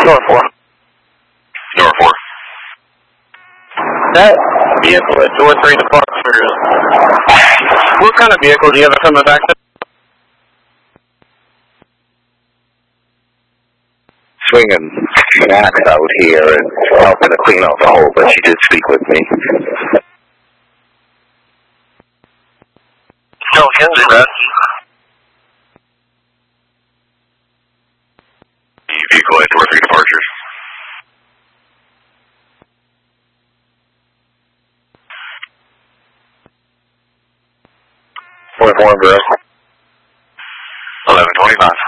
Door 4. Door 4. That vehicle at door 3 departure. What kind of vehicle do you have coming back to? Swinging snacks out here and helping to clean out the hole, but she did speak with me. No, Kenzie, that. Vehicle at door 3 departures. Point 1, girl. 11:25.